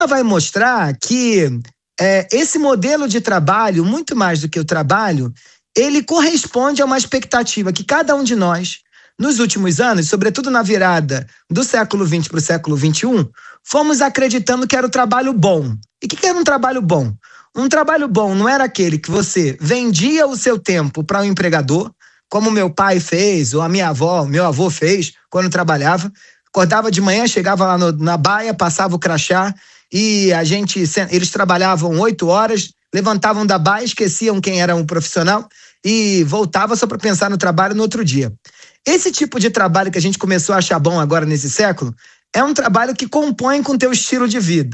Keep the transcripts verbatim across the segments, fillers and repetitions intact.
vai mostrar que é, esse modelo de trabalho, muito mais do que o trabalho, ele corresponde a uma expectativa que cada um de nós, nos últimos anos, sobretudo na virada do século vinte para o século vinte e um, fomos acreditando que era o trabalho bom. E o que, que era um trabalho bom? Um trabalho bom não era aquele que você vendia o seu tempo para um empregador, como meu pai fez, ou a minha avó, meu avô fez, quando trabalhava. Acordava de manhã, chegava lá no, na baia, passava o crachá, e a gente, eles trabalhavam oito horas, levantavam da baia, esqueciam quem era um profissional, e voltava só para pensar no trabalho no outro dia. Esse tipo de trabalho que a gente começou a achar bom agora nesse século é um trabalho que compõe com o teu estilo de vida.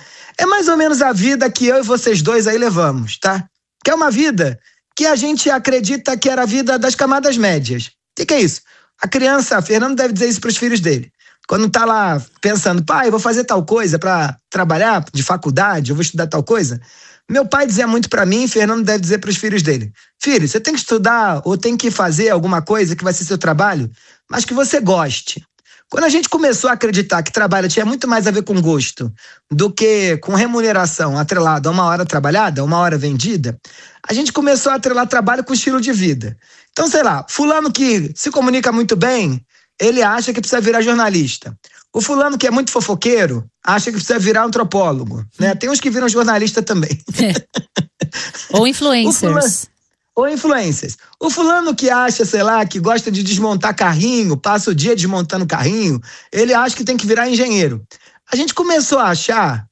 É mais ou menos a vida que eu e vocês dois aí levamos, tá? Que é uma vida que a gente acredita que era a vida das camadas médias. O que, que é isso? A criança, a Fernando deve dizer isso para os filhos dele. Quando tá lá pensando, pai, eu vou fazer tal coisa para trabalhar de faculdade, eu vou estudar tal coisa. Meu pai dizia muito para mim, Fernando deve dizer para os filhos dele. Filho, você tem que estudar ou tem que fazer alguma coisa que vai ser seu trabalho, mas que você goste. Quando a gente começou a acreditar que trabalho tinha muito mais a ver com gosto do que com remuneração atrelada a uma hora trabalhada, uma hora vendida, a gente começou a atrelar trabalho com estilo de vida. Então, sei lá, fulano que se comunica muito bem, ele acha que precisa virar jornalista. O fulano que é muito fofoqueiro acha que precisa virar antropólogo, né? Tem uns que viram jornalista também. É. Ou influencers. Ou influencers. O fulano que acha, sei lá, que gosta de desmontar carrinho, passa o dia desmontando carrinho, ele acha que tem que virar engenheiro. A gente começou a achar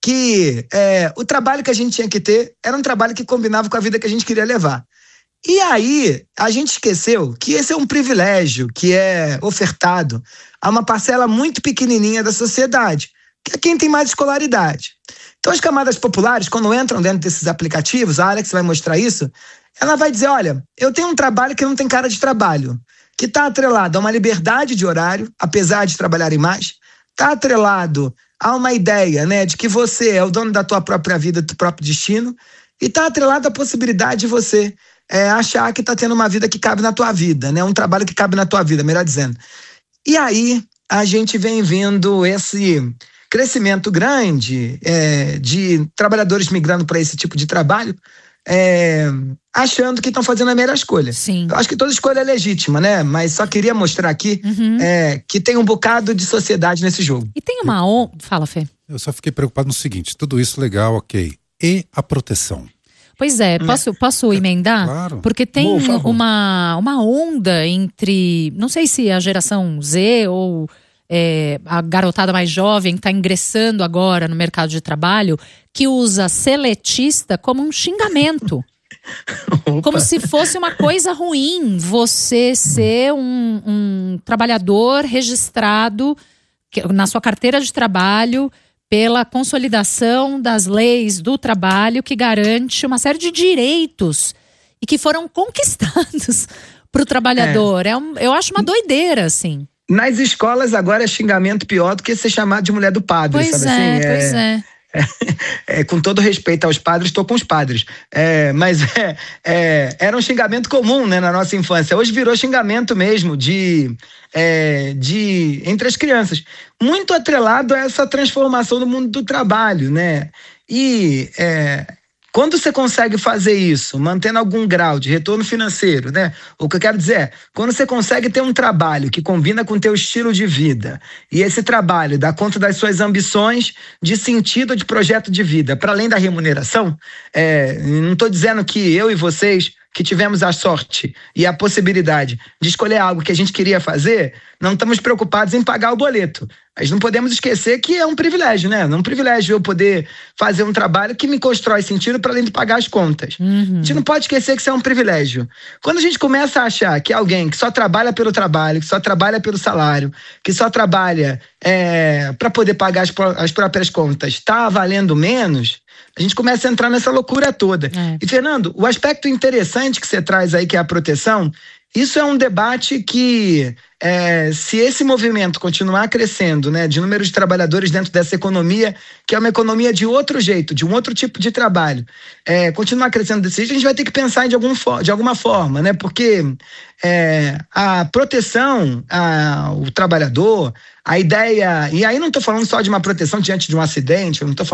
que é, o trabalho que a gente tinha que ter era um trabalho que combinava com a vida que a gente queria levar. E aí, a gente esqueceu que esse é um privilégio que é ofertado a uma parcela muito pequenininha da sociedade, que é quem tem mais escolaridade. Então, as camadas populares, quando entram dentro desses aplicativos, a Alex vai mostrar isso, ela vai dizer, olha, eu tenho um trabalho que não tem cara de trabalho, que está atrelado a uma liberdade de horário, apesar de trabalharem mais, está atrelado a uma ideia, né, de que você é o dono da tua própria vida, do teu próprio destino, e está atrelado à possibilidade de você é, achar que está tendo uma vida que cabe na tua vida, né, um trabalho que cabe na tua vida, melhor dizendo. E aí, a gente vem vendo esse crescimento grande é, de trabalhadores migrando para esse tipo de trabalho, é, achando que estão fazendo a melhor escolha. Sim. Eu acho que toda escolha é legítima, né? Mas só queria mostrar aqui uhum. é, que tem um bocado de sociedade nesse jogo. E tem uma onda... Fala, Fê. Eu só fiquei preocupado no seguinte, tudo isso legal, ok. E a proteção? Pois é, posso, posso emendar? Claro. Porque tem Boa, uma, uma onda entre, não sei se a geração Z ou é, a garotada mais jovem que está ingressando agora no mercado de trabalho, que usa seletista como um xingamento. Como se fosse uma coisa ruim você ser um, um trabalhador registrado na sua carteira de trabalho pela consolidação das leis do trabalho que garante uma série de direitos e que foram conquistados para o trabalhador. É. É um, eu acho uma doideira, assim. Nas escolas agora é xingamento pior do que ser chamado de mulher do padre, pois sabe é, assim? Pois é, é, é, com todo respeito aos padres, estou com os padres. É, mas é, é, era um xingamento comum, né, na nossa infância. Hoje virou xingamento mesmo de, é, de, entre as crianças. Muito atrelado a essa transformação do mundo do trabalho, né? E é, quando você consegue fazer isso, mantendo algum grau de retorno financeiro, né? O que eu quero dizer é, quando você consegue ter um trabalho que combina com o teu estilo de vida, e esse trabalho dá conta das suas ambições de sentido de projeto de vida, para além da remuneração, é, não estou dizendo que eu e vocês que tivemos a sorte e a possibilidade de escolher algo que a gente queria fazer, não estamos preocupados em pagar o boleto. Mas não podemos esquecer que é um privilégio, né? É um privilégio eu poder fazer um trabalho que me constrói sentido para além de pagar as contas. Uhum. A gente não pode esquecer que isso é um privilégio. Quando a gente começa a achar que alguém que só trabalha pelo trabalho, que só trabalha pelo salário, que só trabalha é, para poder pagar as, as próprias contas, está valendo menos, a gente começa a entrar nessa loucura toda. É. E, Fernando, o aspecto interessante que você traz aí, que é a proteção, isso é um debate que, é, se esse movimento continuar crescendo, né, de número de trabalhadores dentro dessa economia, que é uma economia de outro jeito, de um outro tipo de trabalho, é, continuar crescendo desse jeito, a gente vai ter que pensar de, algum, de alguma forma, né, porque é, a proteção ao trabalhador, a ideia, e aí não estou falando só de uma proteção diante de um acidente, eu não estou falando